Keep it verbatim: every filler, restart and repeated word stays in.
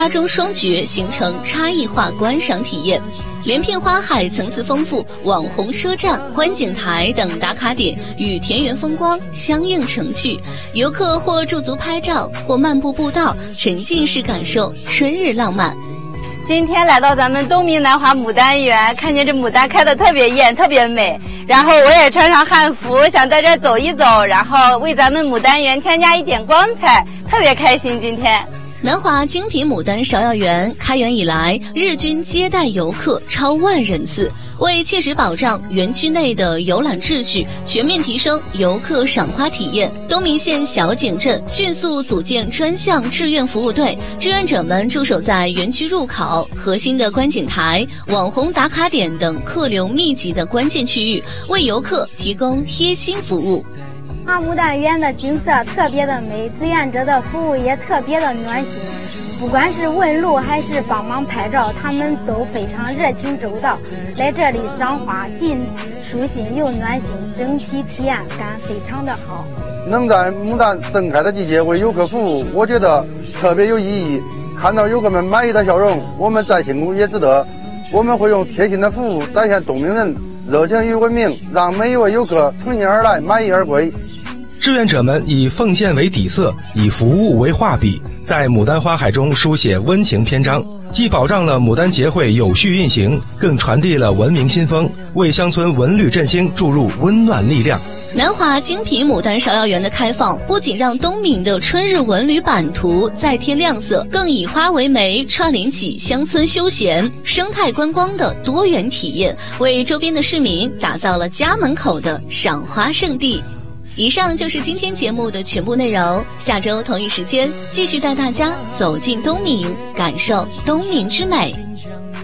花中双绝，形成差异化观赏体验。连片花海层次丰富，网红车站、观景台等打卡点与田园风光相映成趣，游客或驻足拍照，或漫步步道，沉浸式感受春日浪漫。 今天来到咱们东明南华牡丹园，看见这牡丹开得特别艳，特别美。然后我也穿上汉服，想在这儿走一走，然后为咱们牡丹园添加一点光彩，特别开心今天。 南华精品牡丹芍药园开园以来，日均接待游客超万人次。为切实保障园区内的游览秩序，全面提升游客赏花体验，东明县小井镇迅速组建专项志愿服务队，志愿者们驻守在园区入口、核心的观景台、网红打卡点等客流密集的关键区域，为游客提供贴心服务。 花牡丹园的景色特别的美，志愿者的服务也特别的暖心，不管是问路还是帮忙拍照，他们都非常热情周到。来这里赏花既舒心又暖心，整体体验感非常的好。 能在牡丹盛开的季节为游客服务，我觉得特别有意义。看到游客们满意的笑容，我们再辛苦也值得。我们会用贴心的服务展现东明人热情与文明，让每一位游客从心而来，满意而归。 志愿者们以奉献为底色，以服务为画笔，在牡丹花海中书写温情篇章，既保障了牡丹节会有序运行，更传递了文明新风，为乡村文旅振兴注入温暖力量。 南华精品牡丹芍药园的开放，不仅让东明的春日文旅版图再添亮色，更以花为媒，串联起乡村休闲、生态观光的多元体验，为周边的市民打造了家门口的赏花圣地。以上就是今天节目的全部内容，下周同一时间继续带大家走进东明，感受东明之美。